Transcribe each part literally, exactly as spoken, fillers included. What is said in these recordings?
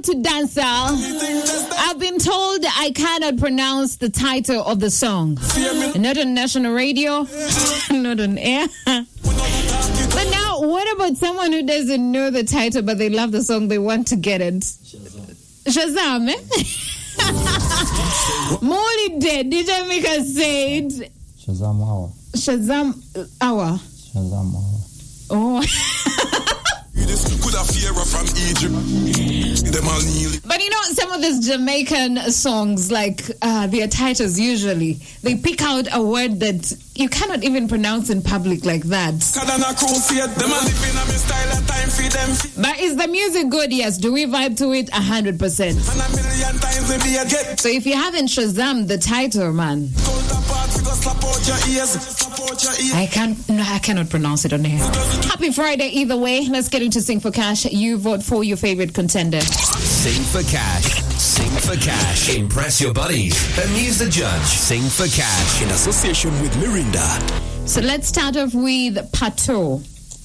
to dancehall. I've been told I cannot pronounce the title of the song. Not on national radio, not on air. But now, what about someone who doesn't know the title but they love the song, they want to get it? Shazam, eh? Molly dead. D J Mika said Shazam hour. Shazam hour. Shazam hour. Oh. But you know, some of these Jamaican songs, like uh, their titles usually, they pick out a word that you cannot even pronounce in public like that. But is the music good? Yes. Do we vibe to it? A hundred percent. So if you haven't Shazam the title, man, I can't. No, I cannot pronounce it on here. Happy Friday, either way. Let's get into Sing for Cash. You vote for your favorite contender. Sing for Cash. Sing for Cash. Impress your buddies. Amuse the judge. Sing for Cash in association with Mirinda. So let's start off with Pato.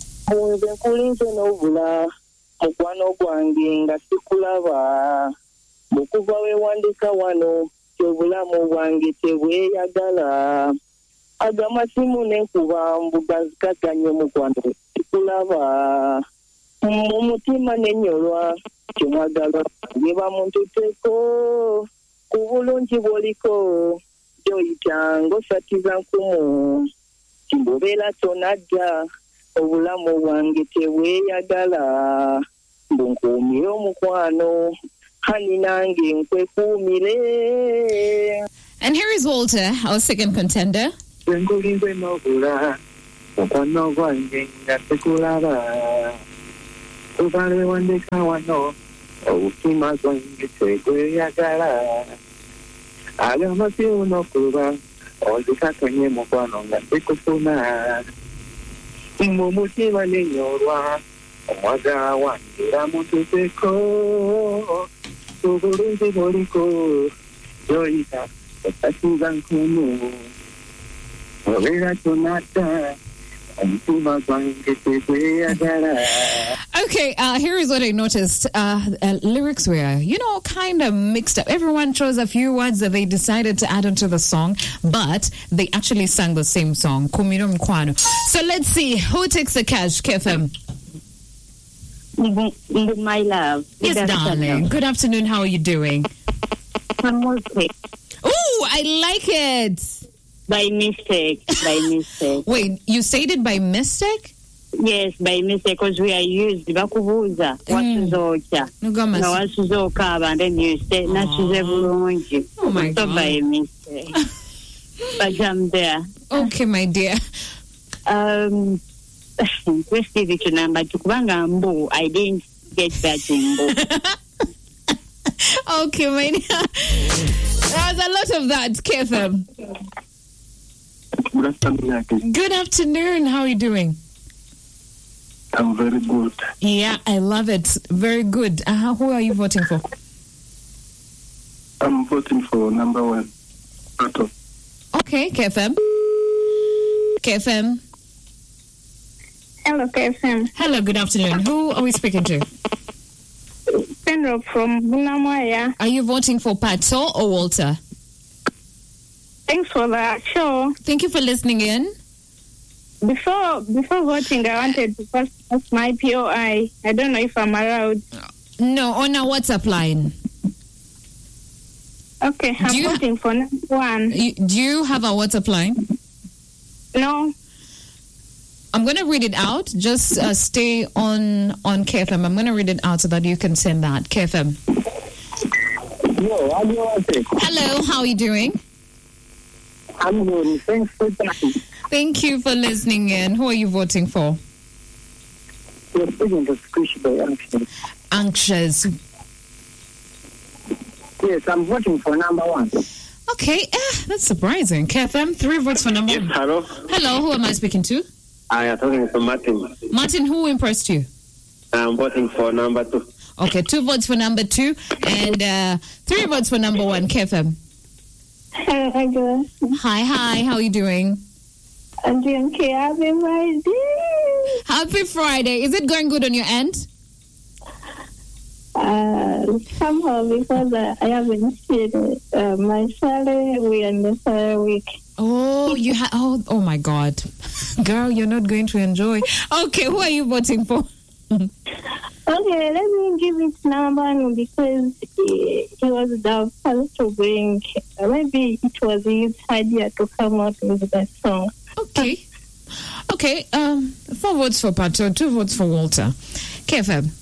Agamasimu nenkuba mbugazikaganye mukwano kulaba mumutima nenyorwa kimwagala niba muntu teko kubulungi boliko joyitango satiza nkumu kimbobera tonadda obulamu bwange tebweyagala mbunkumire omukwano hani nange nkwekumire. And here is Walter, our second contender. Ngulingwe nobula okwano gwange ngatekulaba kubale wandeka wano obutima gwange tegweyagala agamasi unokuba ondikakanye mukwano ngatekufuna mumutima nenyorwa omwagala wangira mututeko ubulungi boliko joyita otasiza nkumu. Okay, uh, here is what I noticed. Uh, uh, lyrics were, you know, kind of mixed up. Everyone chose a few words that they decided to add onto the song, but they actually sang the same song. Kumiro Mkwano. So let's see who takes the cash. K F M. My love. Yes, Good darling. afternoon. Good afternoon. How are you doing? I'm okay. Oh, I like it. By mistake. By mistake. Wait, you said it by mistake? Yes, by mistake, because we are used. Bakubuza. Wasuzocha. Nugama. No, wasuzoka, and then you say, Nashize bulungi. Oh, my So God. by mistake. But I'm there. Okay, my dear. Um, let's give it to number two. Kubanga mbu, I didn't get that in mbu. Okay, my dear. There's a lot of that, K F M. Good afternoon. Good afternoon. How are you doing? I'm very good. Yeah, I love it. Very good. Uh, who are you voting for? I'm voting for number one. Pato. Okay, K F M. K F M. Hello, K F M. Hello, good afternoon. Who are we speaking to? Pedro from Bunamaya. Are you voting for Pato or Walter? Thanks for the show. Thank you for listening in. Before before voting, I wanted to first ask my P O I. I don't know if I'm allowed. No, on our WhatsApp line. Okay, I'm you voting for number one. You, do you have a WhatsApp line? No. I'm going to read it out. Just uh, stay on, on K F M. I'm going to read it out so that you can send that. K F M. Yo, how do you want to? Hello, how are you doing? I'm good. Thanks for that. Thank you for listening in. Who are you voting for? You're speaking to Squish by Anxious. Anxious. Yes, I'm voting for number one. Okay, eh, that's surprising. K F M, three votes for number Yes, one. hello. Hello, who am I speaking to? I am talking to Martin. Martin, who impressed you? I'm voting for number two. Okay, two votes for number two and uh, three votes for number one. K F M. Hi, girl. Hi, hi. How are you doing? I'm doing okay. Happy Friday. Happy Friday. Is it going good on your end? Uh, uh, somehow because I, I haven't seen uh, my salary, we are in the salary week. Oh, you have. Oh, oh my God, girl, you're not going to enjoy. Okay, who are you voting for? Okay, let me give it number one because he, he was the first to bring. Uh, maybe it was his idea to come out with that song. Okay, okay. Um, four votes for Pato, two votes for Walter. K F M.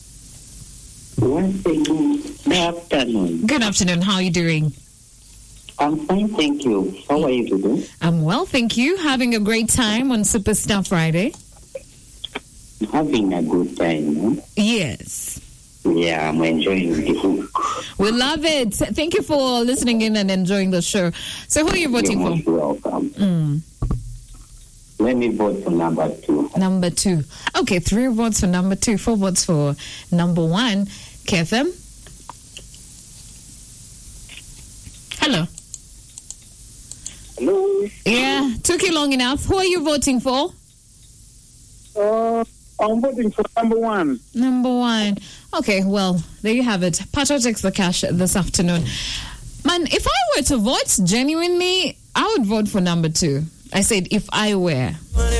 Once again, good afternoon. Good afternoon. How are you doing? I'm fine, thank you. How are you today? I'm well, thank you. Having a great time on Superstar Friday. Having a good time, huh? Yes. Yeah, I'm enjoying the hook. We love it. Thank you for listening in and enjoying the show. So who are you voting You're for? most welcome. Mm. Let me vote for number two. Number two. Okay, three votes for number two, four votes for number one. K F M. Hello. Hello. Yeah, took you long enough. Who are you voting for? Uh, I'm voting for number one. Number one. Okay, well, there you have it. Pato takes the cash this afternoon. Man, if I were to vote genuinely, I would vote for number two. I said if I were.